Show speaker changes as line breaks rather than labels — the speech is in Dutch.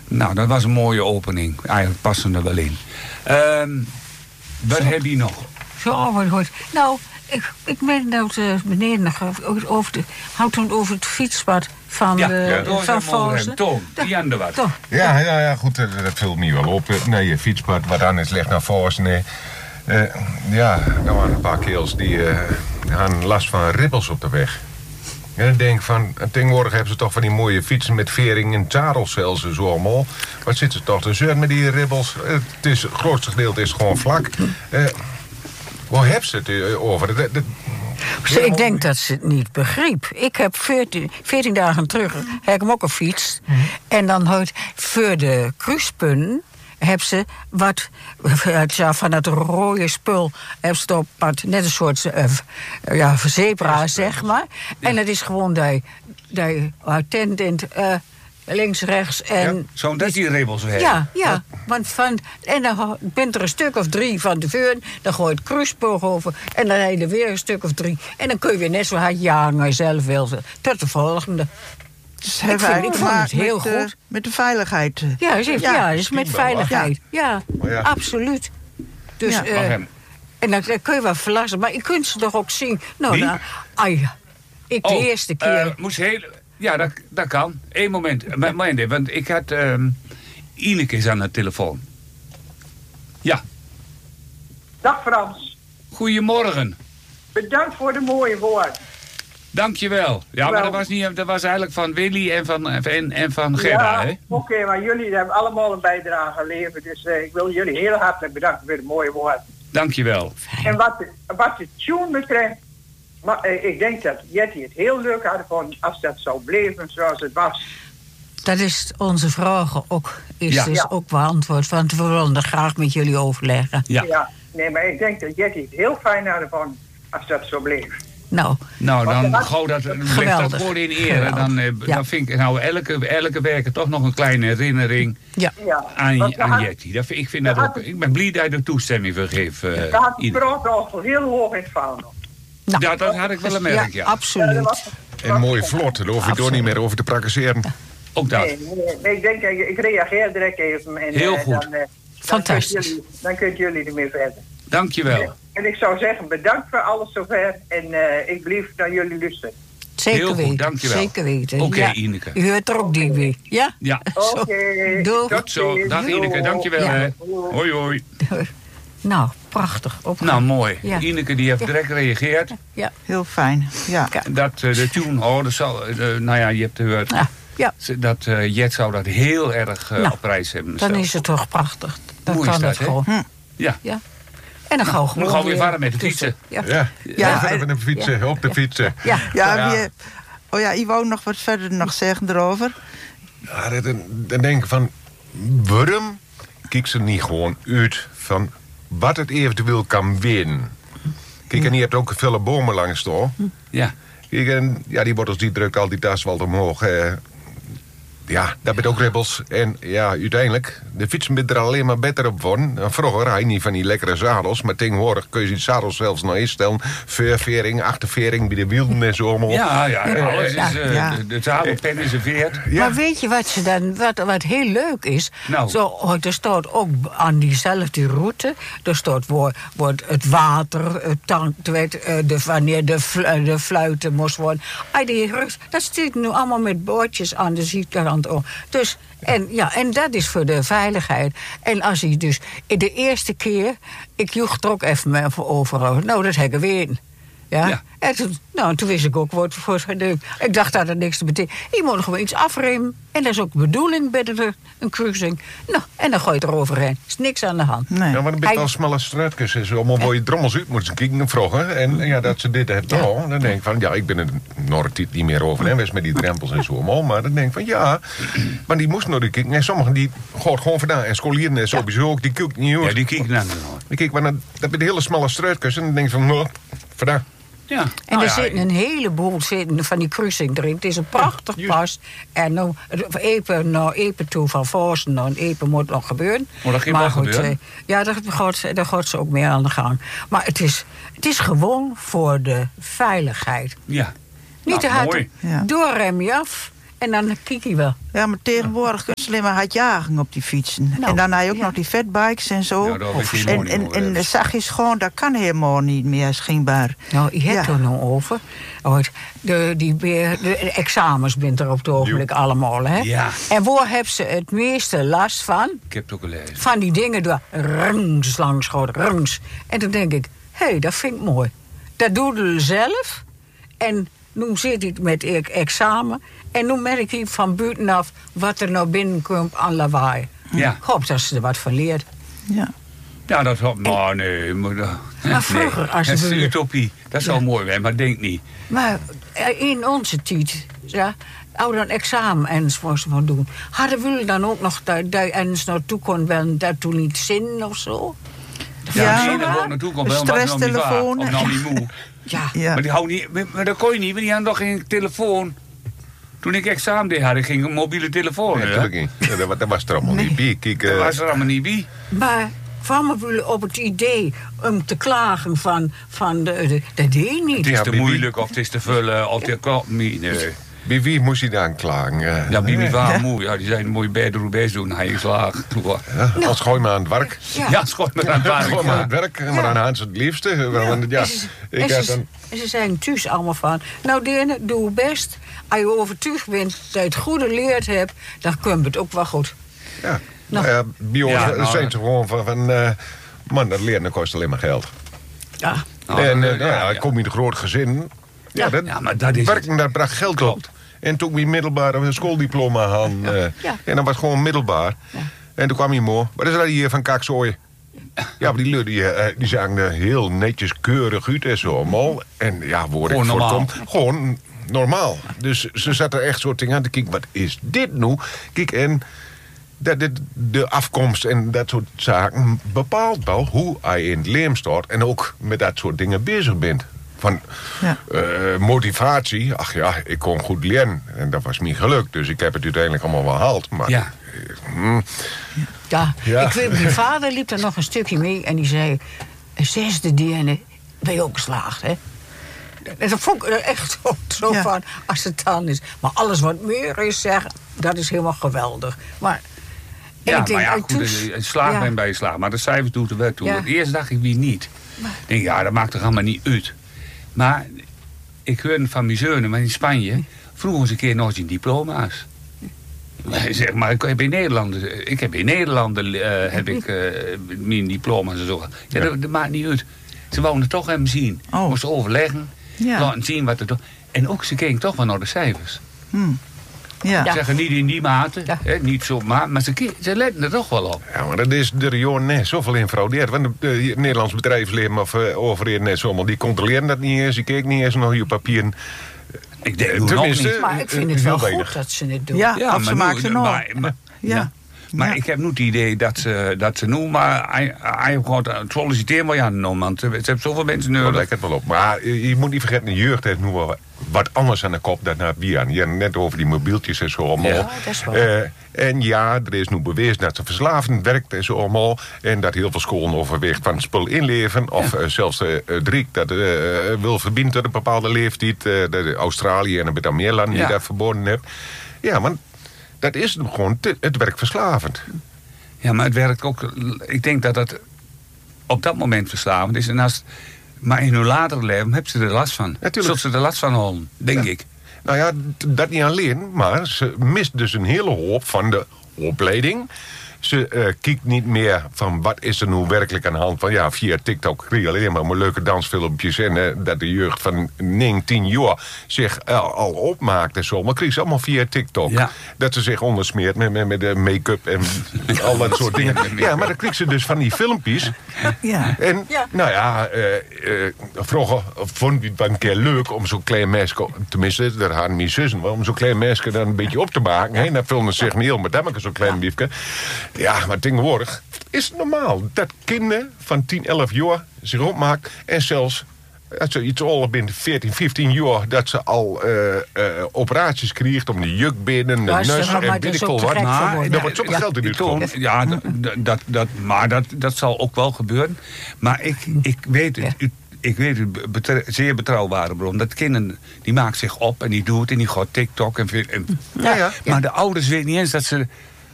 Nou, dat was een mooie opening. Eigenlijk passen er wel in. Wat heb je nog?
Zo, wat goed. Nou, ik ben nou beneden nog over het fietspad van Voorsen.
Toon, die aan de wat.
Ja, goed, dat viel me wel op. Nee, je fietspad, wat dan is ligt naar Voorsen. Er waren een paar kerels die hadden last van ribbels op de weg. En ik denk van, tegenwoordig hebben ze toch van die mooie fietsen met vering en zadels zelfs en zo allemaal. Wat zitten ze toch te zeuren met die ribbels? Het grootste gedeelte is gewoon vlak. Waar hebben ze het over?
Ik denk dat ze het niet begreep. Ik heb 14 dagen terug heb ik hem ook gefietst. En dan voor de kruispunten hebben ze wat van het rode spul hebben ze op net een soort zebra, zeg maar. En dat is gewoon dat je attent links, rechts en...
Zo dat die ribbels hebben.
Ja. Want en dan bent er een stuk of 3 van de veun, dan gooi je het kruispunt over en dan rijd je weer een stuk of 3. En dan kun je weer net zo hard jagen als je zelf wil. Tot de volgende.
Dus
ik vond het heel goed.
Met de veiligheid.
Ja, dus met veiligheid. Ja, absoluut. Dus, en dan kun je wel verlassen. Maar je kunt ze toch ook zien. Nou, de eerste keer...
Ja, dat kan. Eén moment. Want ik had... Ineke is aan de telefoon. Ja.
Dag Frans.
Goedemorgen.
Bedankt voor de mooie woorden.
Dankjewel. Ja, maar dat was eigenlijk van Willy en van Gerda, hè?
Oké, maar jullie hebben allemaal een bijdrage geleverd. Dus ik wil jullie heel hartelijk bedanken voor de mooie woorden.
Dankjewel.
En wat de tune betreft... Maar ik denk dat Jetty het heel leuk had gevonden als dat zou blijven zoals het was.
Dat is onze vraag ook. Ook beantwoord. Want we willen er graag met jullie overleggen.
Ja. Nee, maar ik denk dat Jetty het heel fijn had gevonden als dat zo bleef.
Nou,
dan gauw dat woord in ere. Dan vind ik elke werker toch nog een kleine herinnering aan Jetty. Ik vind dat ook. Ik ben blij dat je er toestemming voor geeft.
Het had het brood al heel hoog in het vaandel.
Nou,
ja, dat had ik wel gemerkt, ja.
Absoluut.
En mooi vlot, daar hoef je door niet meer over te praktiseren.
Ook dat.
Nee, ik denk, ik reageer direct even. En,
heel goed.
Fantastisch.
Dan kunt jullie ermee verder.
Dankjewel.
En ik zou zeggen, bedankt voor alles zover. En ik blijf naar jullie luisteren.
Zeker
heel
weten.
Goed, dankjewel.
Zeker weten.
Oké, Ineke.
U hoort er ook die weer. Ja?
Ja.
Oké.
Tot zo. Dag Ineke, dankjewel. Ja. Hoi, hoi.
Nou, prachtig.
Nou, mooi. Ja. Ineke die heeft direct gereageerd.
Ja.
Heel fijn, ja.
Dat de tune, dat zal, je hebt gehoord.
Ja.
Dat Jet zou dat heel erg op prijs hebben.
Dan is het toch prachtig. Dan
hoe
kan
is dat,
het gewoon.
Ja.
En dan gaan we gewoon
weer verder met de fietsen.
Verder met de fietsen, op de fietsen.
Je wou nog wat verder zeggen erover?
Ja, dan denk ik van... waarom kijk ze niet gewoon uit van... wat het eventueel kan winnen. Kijk, en je hebt ook veel bomen langs toch?
Ja.
Kijk, en die wortels die drukken al die asfalt omhoog. Daar ben ook ribbels. En uiteindelijk, de fietsen bent er alleen maar beter op van. Vroeger had je niet van die lekkere zadels, maar tegenwoordig kun je die zadels zelfs nog instellen. Voorvering, achtervering, bij de wielen en zo allemaal.
Alles is, de zadelpen is een veert.
Ja. Maar weet je wat ze dan, wat heel leuk is?
Nou.
Er staat ook aan diezelfde route, er staat wordt het water, wanneer de fluiten moest worden. Dat zit nu allemaal met boordjes aan de zijkant. Dus, en dat is voor de veiligheid. En als hij dus de eerste keer, ik joeg er ook even mee over. Nou, dat heb ik weer. Ja. En toen wist ik ook wat voor ik dacht dat het niks te betekenen. Je moet gewoon iets afremmen. En dat is ook de bedoeling bij een cruising. Nou, en dan gooi je eroverheen. Is niks aan de hand.
Nee. Ja, maar dan ben je wel smalle struitjes. En zo allemaal mooie drommels uit moeten kijken vroeger. En dat ze dit hebben al. Dan denk ik van, ik ben er nog niet meer over. En wees met die drempels en zo allemaal. Maar dan denk ik van, maar die moesten nog kijken. En sommigen die gooien gewoon vandaan. En scholieren en sowieso ook. Die kijken niet uit.
Ja, die kijken naar de
kijk, maar dat ben hele smalle struitjes. En dan denk ik van, vandaan.
Ja. En er zitten een heleboel van die kruising erin. Het is een prachtig pas. En nou, even toe van Voorsen, nou, even moet nog gebeuren.
Maar dat ging wel gebeuren?
Daar gaat ze ook mee aan de gang. Maar het is gewoon voor de veiligheid.
Ja.
Niet te hard doorrem je af. En dan kijk je wel.
Ja, maar tegenwoordig kun je alleen maar hard jagen op die fietsen. En dan had je ook nog die fatbikes en zo. En de zachtjes gewoon, dat kan helemaal niet meer, schijnbaar.
Nou, je hebt er nog over. De examens bent er op het ogenblik allemaal, hè?
Ja.
En waar hebben ze het meeste last van?
Ik heb het ook gelezen.
Van die dingen door rungs langs schoten, rungs. En toen denk ik, hé, dat vind ik mooi. Dat doe je zelf. En nu zit ik met examen. En nu merk ik van buitenaf wat er nou binnenkomt aan lawaai.
Ja.
Ik hoop dat ze er wat van leert.
Ja.
Ja, dat is maar nee. Maar
vroeger, als
dat is
je
een utopie. Dat zou mooi zijn, maar denk niet.
Maar in onze tijd, ja, ouder een examen enzovoort van doen. Hadden we dan ook nog dat eens naartoe kon wel dat toen niet zin of zo?
Ja, dat ook naartoe kon wel, maar nog niet waar. Of nou niet moe.
Ja.
Maar die hou niet, maar dat kon je niet, want die hadden nog geen telefoon. Toen ik examen deed, had ik geen mobiele telefoon.
Nee, natuurlijk niet. Ja, dat was er allemaal niet bij. Kijk,
dat was er allemaal niet bij.
Maar kwam we op het idee om te klagen van dat deed je niet.
Het is te moeilijk, of het is te vullen, of het klopt niet. Nee.
Bij wie moest hij dan klagen?
Ja, bij mijn vader moe. Ja, die zijn mooi best doen. Hij is laag.
Ja, als gooi maar aan het werk.
Ja, gooi maar aan het werk.
Gooi maar aan het werk, maar aan Hans het liefste.
Ze zijn thuis allemaal van. Nou, Dene, doe je best. Als je overtuigd bent dat je het goede geleerd hebt, dan komt het ook wel goed.
Ja, bij ons zijn ze gewoon van man, dat leren kost alleen maar geld.
Ja.
Ik kom in een groot gezin. Ja,
maar dat is
werken, dat bracht geld op. En toen ik middelbare schooldiploma had. En dat was gewoon middelbaar. Ja. En toen kwam hij mooi. Wat is dat hier van kakzooien? Ja, maar die lui die zagen er heel netjes keurig uit en zo allemaal. En ja, woord ik voorkom. Gewoon normaal. Dus ze zat er echt soort dingen aan te kijken. Wat is dit nu? Kijk, en de afkomst en dat soort zaken bepaalt wel hoe hij in het leven staat. En ook met dat soort dingen bezig bent. Van motivatie. Ach ja, ik kon goed leren. En dat was niet gelukt. Dus ik heb het uiteindelijk allemaal wel gehaald. Maar,
Ja, ik weet, mijn vader liep er nog een stukje mee. En die zei, 6e DNA ben je ook geslaagd, hè? En dat vond ik er echt zo van, als het dan is. Maar alles wat meer is, zeggen, dat is helemaal geweldig. Maar
slaag ben bij je slaag. Maar de cijfers doet er wel toe. Ja. Eerst dacht ik, wie niet? Ik denk, dat maakt toch allemaal niet uit. Maar ik hoorde van mijn zonen, maar in Spanje vroegen ze een keer nog eens in diploma's. Zeg maar, ik heb in Nederland mijn diploma's en zo. Ja, dat maakt niet uit. Ze wouden het toch hem zien. Moesten overleggen, laten zien wat er toch. En ook ze keken toch wel naar de cijfers. Ja. Zeggen niet in die mate, niet zo, maar ze letten er toch wel op.
Ja, maar dat is de region net zoveel infraudeerd. Want het Nederlands bedrijfsleven of overheden net zo, die controleren dat niet eens. Die kijken niet eens nog je papieren.
Ik denk tenminste,
maar ik vind het wel goed dat ze het doen.
Ja, of ze maken ze nog.
Maar ik heb nu het idee dat ze nu maar hij gewoon solliciteren maar want ze hebben zoveel mensen nodig.
Dat lijkt het wel op. Maar je moet niet vergeten, de jeugd heeft nu wel wat anders aan de kop dan naar Bian. Je hebt net over die mobieltjes en zo allemaal.
Ja, dat is wel.
En er is nu bewezen dat ze verslavend werkt en zo allemaal. En dat heel veel scholen overweegt van spul inleven. Of zelfs Driek dat wil verbinden tot een bepaalde leeftijd. Australië en een beetje meer landen die dat verboden hebben. Ja, maar dat is gewoon het werkt verslavend.
Ja, maar het werkt ook. Ik denk dat het op dat moment verslavend is. En maar in hun latere leven hebben ze er last van. Zullen ze er last van houden, denk ik.
Nou ja, dat niet alleen, maar ze mist dus een hele hoop van de opleiding. Ze kijkt niet meer van wat is er nu werkelijk aan de hand van via TikTok krijg je alleen maar leuke dansfilmpjes en dat de jeugd van 19 jaar zich al opmaakt en zo. Maar krijg ze allemaal via TikTok. Ja. Dat ze zich ondersmeert met de make-up en al dat soort dingen. Ja, maar dan krijg ze dus van die filmpjes. Ja. En vroeger vond ik het een keer leuk om zo'n klein meisje, tenminste, daar hadden mijn zussen, om zo'n klein meisje dan een beetje op te maken. Hè? Dat filmde zich niet heel, maar dat zo'n klein biefje. Ja, maar tegenwoordig is het normaal dat kinderen van 10, 11 jaar zich opmaken. En zelfs als ze iets ouder bent, 14, 15 jaar, dat ze al operaties krijgt om de juk binnen, de neus en weet ik veel wat. Daar wordt zoveel geld in uitgekomen.
Ja, dat zal ook wel gebeuren. Maar ik weet het. ik weet het, zeer betrouwbare bron. Dat kinderen, die maakt zich op en die doet en die gaat TikTok. Maar de ouders weten niet eens dat ze